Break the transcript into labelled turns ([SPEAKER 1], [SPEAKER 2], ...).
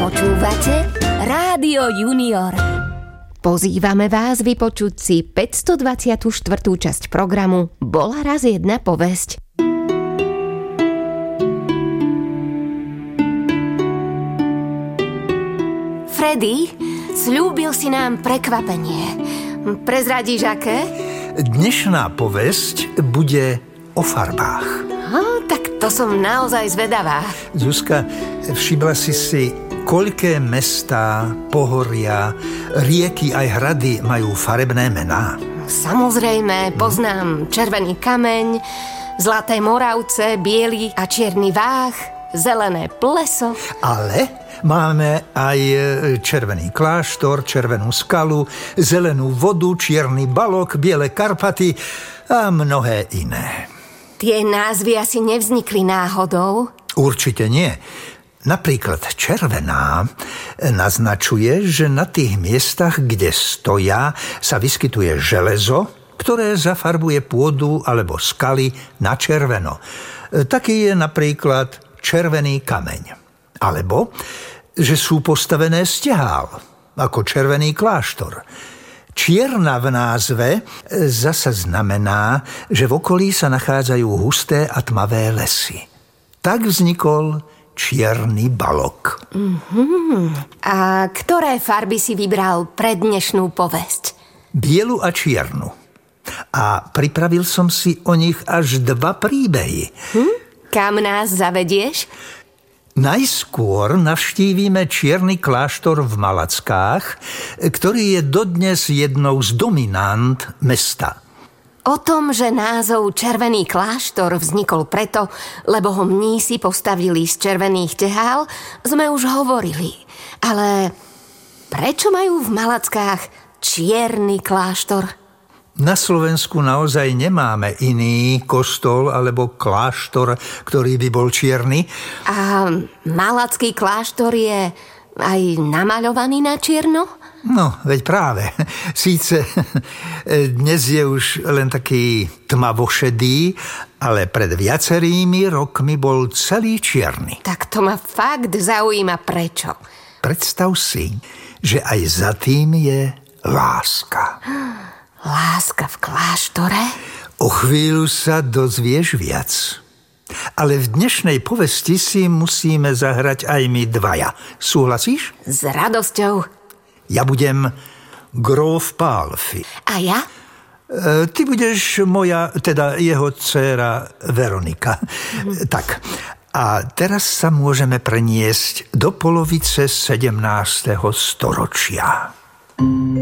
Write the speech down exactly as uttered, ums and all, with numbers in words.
[SPEAKER 1] Počúvate Rádio Junior. Pozývame vás vypočuť si päťstodvadsiatu štvrtú časť programu Bola raz jedna povesť. Freddy, sľúbil si nám prekvapenie. Prezradíš aké?
[SPEAKER 2] Dnešná povesť bude o farbách.
[SPEAKER 1] No, tak to som naozaj zvedavá.
[SPEAKER 2] Zuzka, všimla si si, koľké mestá, pohoria, rieky aj hrady majú farebné mená?
[SPEAKER 1] Samozrejme, poznám Červený kameň, Zlaté Moravce, Biely a Čierny Váh, Zelené Pleso.
[SPEAKER 2] Ale máme aj Červený kláštor, Červenú skalu, Zelenú vodu, Čierny Balok, Biele Karpaty a mnohé iné.
[SPEAKER 1] Tie názvy asi nevznikli náhodou?
[SPEAKER 2] Určite nie. Napríklad červená naznačuje, že na tých miestach, kde stoja, sa vyskytuje železo, ktoré zafarbuje pôdu alebo skaly na červeno. Taký je napríklad Červený kameň. Alebo, že sú postavené z tehál, ako Červený kláštor. Čierna v názve zasa znamená, že v okolí sa nachádzajú husté a tmavé lesy. Tak vznikol Čierny Balok.
[SPEAKER 1] Mm-hmm. A ktoré farby si vybral pre dnešnú povesť?
[SPEAKER 2] Bielu a čiernu. A pripravil som si o nich až dva príbehy.
[SPEAKER 1] Hm? Kam nás zavedieš?
[SPEAKER 2] Najskôr navštívime Čierny kláštor v Malackách, ktorý je dodnes jednou z dominant mesta.
[SPEAKER 1] O tom, že názov Červený kláštor vznikol preto, lebo ho mnísi postavili z červených tehál, sme už hovorili. Ale prečo majú v Malackách Čierny kláštor?
[SPEAKER 2] Na Slovensku naozaj nemáme iný kostol alebo kláštor, ktorý by bol čierny.
[SPEAKER 1] A Malacký kláštor je aj namaľovaný na čierno?
[SPEAKER 2] No, veď práve. Síce dnes je už len taký tmavošedý, ale pred viacerými rokmi bol celý čierny.
[SPEAKER 1] Tak to ma fakt zaujíma prečo.
[SPEAKER 2] Predstav si, že aj za tým je láska.
[SPEAKER 1] Láska v kláštore?
[SPEAKER 2] O chvíľu sa dozvieš viac. Ale v dnešnej povesti si musíme zahrať aj my dvaja. Súhlasíš?
[SPEAKER 1] S radosťou.
[SPEAKER 2] Ja budem gróf Pálfy.
[SPEAKER 1] A ja?
[SPEAKER 2] E, ty budeš moja, teda jeho dcéra Veronika. Mm. Tak, a teraz sa môžeme preniesť do polovice sedemnásteho storočia.